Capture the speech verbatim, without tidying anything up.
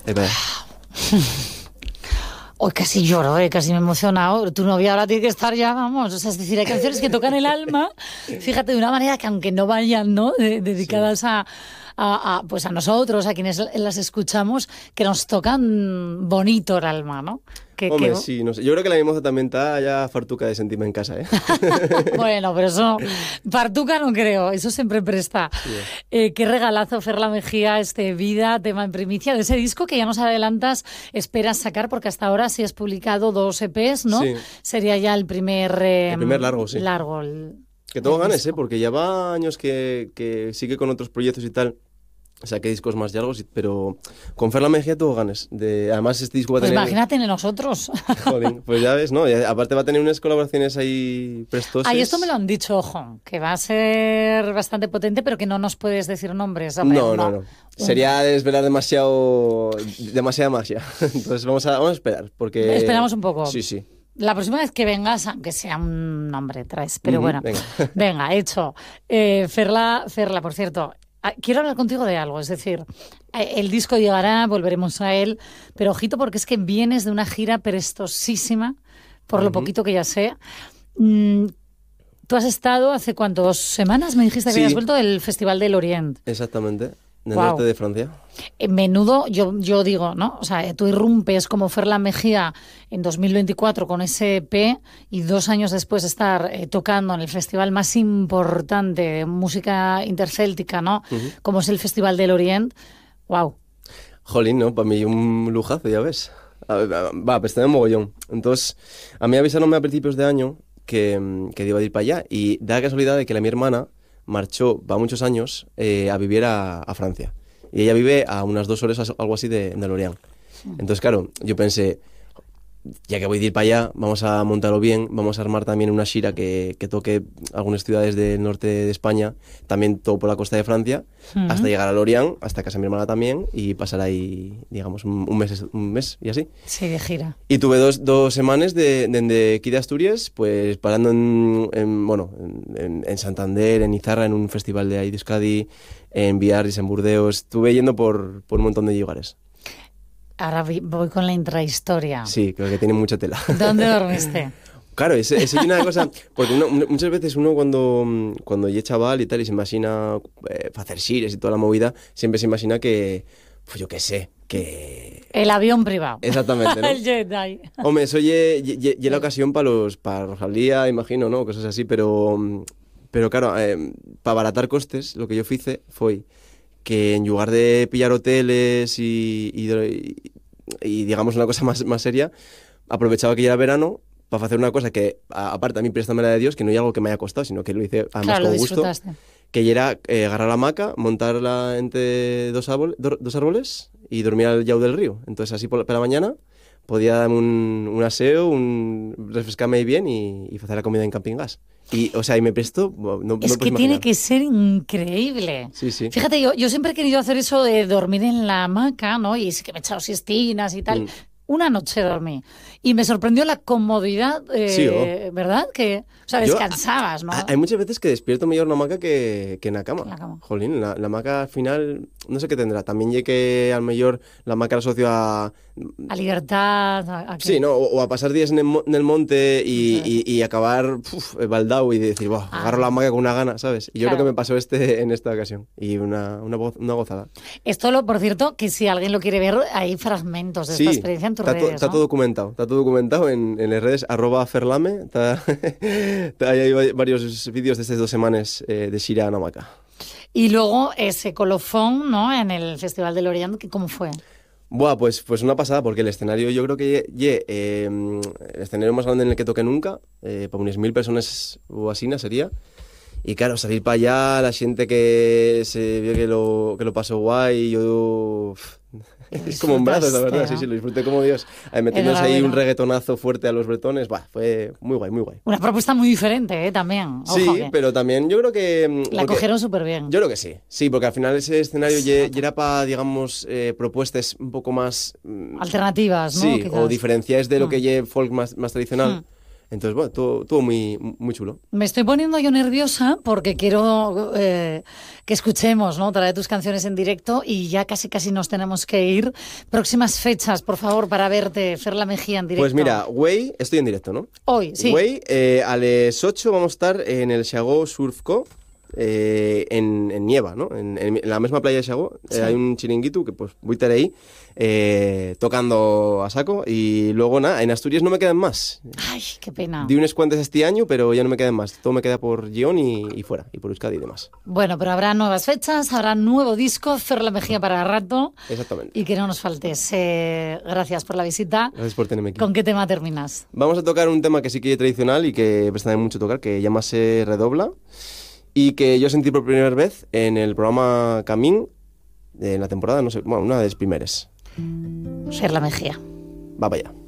Es verdad. Hoy casi lloro, eh, casi me he emocionado. Tu novia ahora tiene que estar ya, vamos. O sea, es decir, hay canciones que tocan el alma, fíjate, de una manera que aunque no vayan, ¿no? De, dedicadas sí. a, a, a, pues a nosotros, a quienes las escuchamos, que nos tocan bonito el alma, ¿no? Que, Hombre, que... sí, no sé. Yo creo que la mimosa también está ya fartuca de sentirme en casa, ¿eh? Bueno, pero eso, fartuca no creo, eso siempre presta. Sí. Eh, qué regalazo, Ferla Mejía, este Vida, tema en primicia, de ese disco que ya nos adelantas, esperas sacar, porque hasta ahora sí has publicado dos E Pes, ¿no? Sí. Sería ya el primer... Eh, el primer largo, sí. Largo. El, que tengo ganas, ¿eh? Porque ya va años que, que sigue con otros proyectos y tal. O sea, que discos más largos, pero con Ferla Mejía tengo ganas. De, además, este disco va a pues tener... Pues imagínate en nosotros. Joder, pues ya ves, ¿no? Y aparte va a tener unas colaboraciones ahí prestosas. Ay, esto me lo han dicho, ojo, que va a ser bastante potente, pero que no nos puedes decir nombres. Hombre, no, no, no, no. Sería desvelar demasiado... demasiada magia. Entonces vamos a, vamos a esperar, porque... Esperamos un poco. Sí, sí. La próxima vez que vengas, aunque sea un nombre, traes. Pero uh-huh, bueno, venga, venga hecho. Eh, Ferla, Ferla, por cierto... Quiero hablar contigo de algo, es decir, el disco llegará, volveremos a él, pero ojito porque es que vienes de una gira prestosísima, por uh-huh. lo poquito que ya sé. Mm, tú has estado hace cuánto, dos semanas, me dijiste que sí. habías vuelto del Festival del Orient. Exactamente. Del wow. norte de Francia. En menudo, yo, yo digo, ¿no? O sea, tú irrumpes como Ferla Mejía en dos mil veinticuatro con ese E Pe y dos años después estar eh, tocando en el festival más importante de música intercéltica, ¿no? Uh-huh. Como es el Festival del Orient. ¡Wow! Jolín, ¿no? Para mí un lujazo, ya ves. Va, pues también mogollón. Entonces, a mí avisaronme a principios de año que, que iba a ir para allá y da la casualidad de que la mi hermana marchó, va muchos años, eh, a vivir a, a Francia. Y ella vive a unas dos horas, algo así, de, de Lorient. Sí. Entonces, claro, yo pensé, ya que voy a ir para allá, vamos a montarlo bien, vamos a armar también una gira que, que toque algunas ciudades del norte de España, también todo por la costa de Francia, uh-huh. hasta llegar a Lorient, hasta casa de mi hermana también, y pasar ahí, digamos, un, un, mes, un mes y así. Sí, de gira. Y tuve dos, dos semanas de, de, de aquí de Asturias, pues parando en, en bueno, en, en Santander, en Izarra, en un festival de ahí de Euskadi, en Biarritz, en Burdeos, estuve yendo por, por un montón de lugares. Ahora voy con la intrahistoria. Sí, creo que tiene mucha tela. ¿Dónde dormiste? Claro, eso es una cosa, porque uno, muchas veces uno cuando, cuando ya es chaval y tal y se imagina eh, hacer gires y toda la movida, siempre se imagina que, pues yo qué sé, que... El avión privado. Exactamente, ¿no? El Jedi. Hombre, eso ya es la ocasión para los para Rosalía, imagino, ¿no? Cosas así, pero, pero claro, eh, para abaratar costes, lo que yo hice fue que en lugar de pillar hoteles y, y, y, y digamos una cosa más, más seria, aprovechaba que ya era verano para hacer una cosa que, a, aparte a mí préstame la de Dios, que no es algo que me haya costado, sino que lo hice además claro, con gusto, que ya era eh, agarrar la hamaca, montarla entre dos, árbol, do, dos árboles y dormir al lado del río. Entonces así por la, por la mañana podía darme un, un aseo, un, refrescarme bien y, y hacer la comida en camping gas. Y, o sea, y me presto... No, no es que tiene que ser increíble. Sí, sí. Fíjate, yo, yo siempre he querido hacer eso de dormir en la hamaca, ¿no? Y sí que me he echado siestinas y tal. Mm. Una noche dormí. Y me sorprendió la comodidad, eh, sí, oh. ¿verdad? Que, o sea, descansabas, yo, ¿no? Hay muchas veces que despierto mejor en la hamaca que, que en la cama. En la cama. Jolín, la, la hamaca al final, no sé qué tendrá. También llegué que al mejor la hamaca la asocio a... A libertad. A, a sí, ¿no? O, o a pasar días en el, en el monte y, sí. y, y acabar uf, baldao y decir, ah. agarro la hamaca con una gana, ¿sabes? Y yo claro. creo que me pasó este en esta ocasión. Y una, una, una gozada. Esto, lo, por cierto, que si alguien lo quiere ver, hay fragmentos de sí, esta experiencia en tus está redes, to, está ¿no? todo documentado. Está todo documentado en, en las redes, arroba ferlame. Está, está, hay varios vídeos de estas dos semanas eh, de Shira Namaka. Y luego ese colofón, ¿no? En el Festival del Orient, ¿cómo fue? Buah, pues, pues una pasada, porque el escenario yo creo que ye, eh, el escenario más grande en el que toqué nunca, eh, para unas mil personas o así sería. Y claro, salir para allá, la gente que se vio que lo, que lo pasó guay, yo... Es como un brazo, la verdad, sí, sí, lo disfruté como Dios. Metiéndose ahí un reggaetonazo fuerte a los bretones, bah, fue muy guay, muy guay. Una propuesta muy diferente, ¿eh? También. Ojo, sí, que... pero también yo creo que... La porque, cogieron súper bien. Yo creo que sí, sí, porque al final ese escenario ya era para, digamos, eh, propuestas un poco más... Alternativas, ¿no? Sí, quizás. O diferencias de lo mm. que ya folk más, más tradicional. Mm. Entonces, bueno, todo, todo muy, muy chulo. Me estoy poniendo yo nerviosa porque quiero eh, que escuchemos, ¿no?, otra de tus canciones en directo y ya casi casi nos tenemos que ir. Próximas fechas, por favor, para verte, Ferla Mejía en directo. Pues mira, Güey, estoy en directo, ¿no? Hoy, sí. Güey, eh, a las ocho vamos a estar en el Xagó Surf Co, eh, en, en Nieva, ¿no? En, en, en la misma playa de Xagó, Sí. eh, hay un chiringuito que pues voy a estar ahí eh, tocando a saco y luego nada, en Asturias no me quedan más. Ay, qué pena. Di unas cuantas este año, pero ya no me quedan más. Todo me queda por Gion y, y fuera, y por Euskadi y demás. Bueno, pero habrá nuevas fechas, habrá nuevo disco, Ferla Mejía para rato. Exactamente. Y que no nos faltes. Eh, gracias por la visita. Gracias por tenerme aquí. ¿Con qué tema terminas? Vamos a tocar un tema que sí que es tradicional y que presta mucho tocar, que llámase Redobla, y que yo sentí por primera vez en el programa Camín, en la temporada, no sé, bueno, una de las primeras. Ferla Mejía. Va para allá.